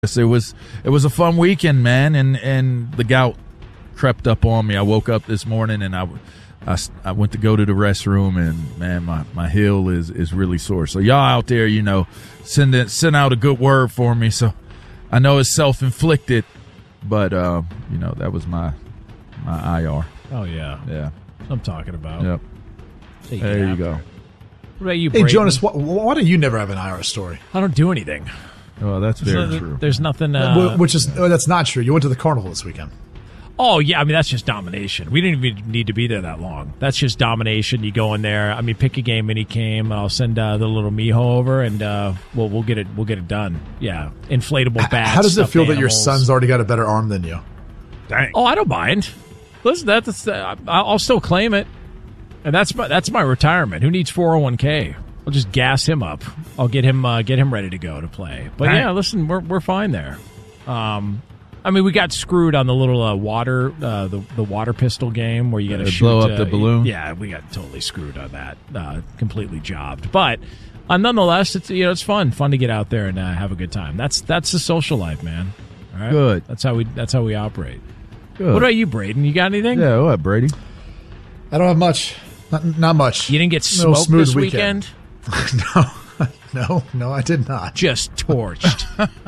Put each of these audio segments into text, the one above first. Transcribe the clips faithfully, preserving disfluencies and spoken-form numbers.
Yes, it was it was a fun weekend, man, and, and the gout crept up on me. I woke up this morning and I, I, I went to go to the restroom, and man, my, my heel is, is really sore. So y'all out there, you know, send it, send out a good word for me. So I know it's self-inflicted, but uh, you know, that was my my I R. Oh yeah, yeah. I'm talking about. Yep. So you there you go. What about you, Hey, Brayden? Jonas, why, why do you never have an I R story? I don't do anything. Oh, that's very so true. There's nothing. Uh, Which is oh, that's not true. You went to the carnival this weekend. Oh, yeah. I mean, that's just domination. We didn't even need to be there that long. That's just domination. You go in there. I mean, pick a game, mini game. I'll send uh, the little Miho over, and uh, we'll we'll get it. We'll get it done. Yeah, inflatable bats. How does it feel animals. that your son's already got a better arm than you? Dang. Oh, I don't mind. Listen, that's uh, I'll still claim it, and that's my that's my retirement. Who needs four oh one k? I'll just gas him up. I'll get him uh, get him ready to go to play. But Dang. yeah, listen, we're we're fine there. Um, I mean, we got screwed on the little uh, water, uh, the the water pistol game where you got to Uh, shoot, blow up uh, the balloon? Yeah, we got totally screwed on that. Uh, completely jobbed. But uh, nonetheless, it's you know it's fun, fun to get out there and uh, have a good time. That's that's the social life, man. All right, Good. That's how we that's how we operate. Good. What about you, Braden? You got anything? Yeah, what, Brady? I don't have much. Not, not much. You didn't get No smoked smooth this weekend. weekend? no, no, no, I did not. Just torched.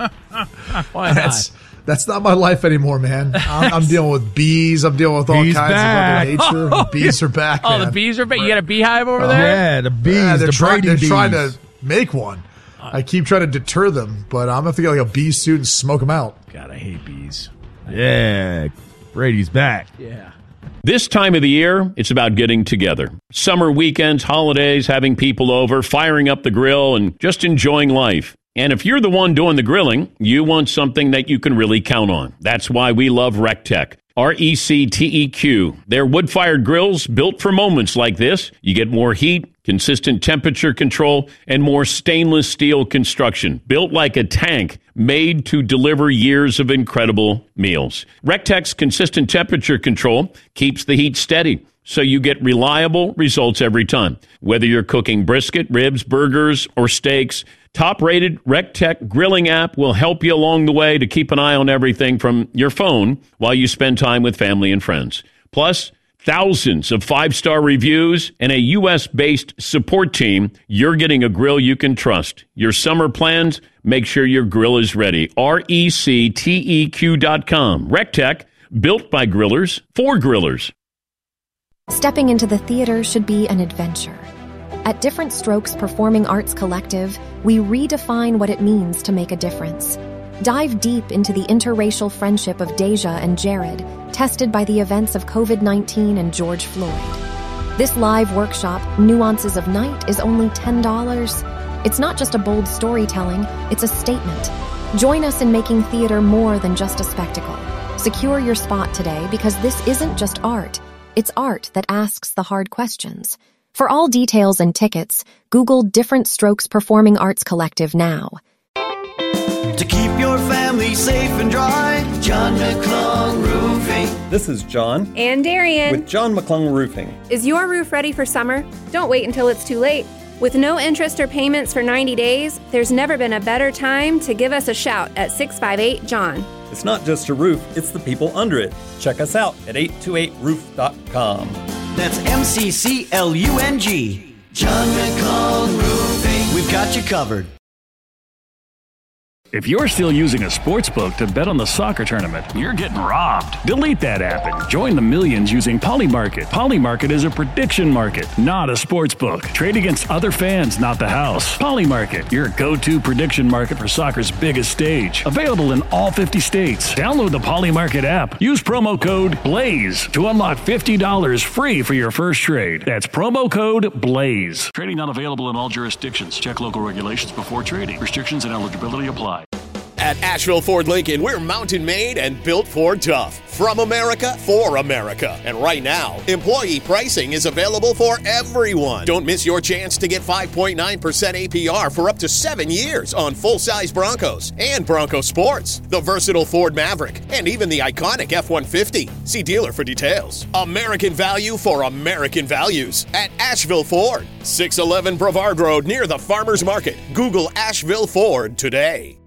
Why That's not? that's not my life anymore, man. I'm, I'm dealing with bees. I'm dealing with all Bees kinds back. of other nature. The bees are back. Oh, man. the bees are back. You got a beehive over there? Yeah, the bees, Yeah, they're the trying. Brady They're bees. trying to make one. I keep trying to deter them, but I'm gonna have to get like a bee suit and smoke them out. God, I hate bees. Yeah, Brady's back. Yeah. This time of the year, it's about getting together. Summer weekends, holidays, having people over, firing up the grill, and just enjoying life. And if you're the one doing the grilling, you want something that you can really count on. That's why we love RecTech. R E C T E Q. They're wood-fired grills built for moments like this. You get more heat, consistent temperature control, and more stainless steel construction. Built like a tank, made to deliver years of incredible meals. RecTech's consistent temperature control keeps the heat steady, so you get reliable results every time. Whether you're cooking brisket, ribs, burgers, or steaks, top-rated RecTech grilling app will help you along the way to keep an eye on everything from your phone while you spend time with family and friends. Plus, thousands of five-star reviews and a U S-based support team. You're getting a grill you can trust. Your summer plans, make sure your grill is ready. R E C T E Q dot com. RecTech, built by grillers, for grillers. Stepping into the theater should be an adventure. At Different Strokes Performing Arts Collective, we redefine what it means to make a difference. Dive deep into the interracial friendship of Deja and Jared, tested by the events of covid nineteen and George Floyd. This live workshop, Nuances of Night, is only ten dollars. It's not just a bold storytelling, it's a statement. Join us in making theater more than just a spectacle. Secure your spot today because this isn't just art. It's art that asks the hard questions. For all details and tickets, Google Different Strokes Performing Arts Collective now. To keep your family safe and dry, John McClung Roofing. This is John. And Darian. With John McClung Roofing. Is your roof ready for summer? Don't wait until it's too late. With no interest or payments for ninety days, there's never been a better time to give us a shout at six five eight, John. It's not just a roof, it's the people under it. Check us out at eight two eight roof dot com. That's M C C L U N G. John McClung Roofing. We've got you covered. If you're still using a sports book to bet on the soccer tournament, you're getting robbed. Delete that app and join the millions using Polymarket. Polymarket is a prediction market, not a sports book. Trade against other fans, not the house. Polymarket, your go-to prediction market for soccer's biggest stage. Available in all fifty states. Download the Polymarket app. Use promo code BLAZE to unlock fifty dollars free for your first trade. That's promo code BLAZE. Trading not available in all jurisdictions. Check local regulations before trading. Restrictions and eligibility apply. At Asheville Ford Lincoln, we're mountain made and built Ford tough. From America, for America. And right now, employee pricing is available for everyone. Don't miss your chance to get five point nine percent A P R for up to seven years on full-size Broncos and Bronco Sports, the versatile Ford Maverick, and even the iconic F one fifty. See dealer for details. American value for American values at Asheville Ford. six eleven Brevard Road near the Farmers Market. Google Asheville Ford today.